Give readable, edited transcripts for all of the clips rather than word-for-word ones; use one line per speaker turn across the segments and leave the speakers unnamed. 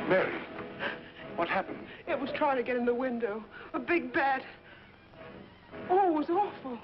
Mary, what happened?
It was trying to get in the window. A big bat. Oh, it was awful.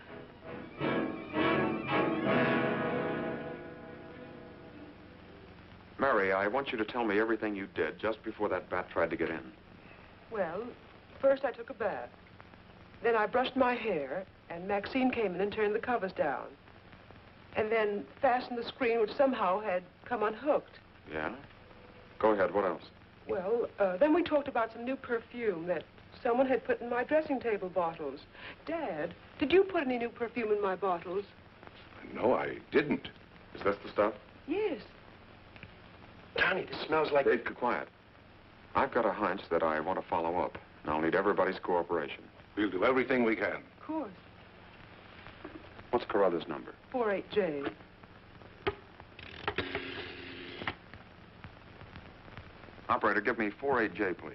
Mary, I want you to tell me everything you did just before that bat tried to get in.
Well, first I took a bath. Then I brushed my hair, and Maxine came in and turned the covers down. And then fastened the screen, which somehow had come unhooked.
Yeah? Go ahead, what else?
Well, then we talked about some new perfume that someone had put in my dressing table bottles. Dad, did you put any new perfume in my bottles?
No, I didn't.
Is this the stuff?
Yes.
Johnny, this smells like...
Hey, quiet. I've got a hunch that I want to follow up, and I'll need everybody's cooperation.
We'll do everything we can.
Of course.
What's Carruthers' number?
48J.
Operator, give me 48J, please.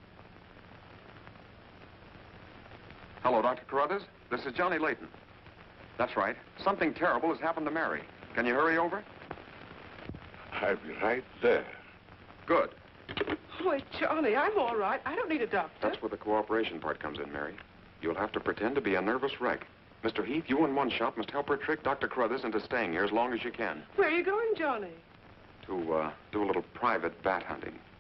Hello, Dr. Carruthers. This is Johnny Layton. That's right. Something terrible has happened to Mary. Can you hurry over?
I'll be right there.
Good.
Oh, Johnny, I'm all right. I don't need a doctor.
That's where the cooperation part comes in, Mary. You'll have to pretend to be a nervous wreck. Mr. Heath, you in one shop must help her trick Dr. Carruthers into staying here as long as you can.
Where are you going, Johnny?
To, do a little private bat hunting.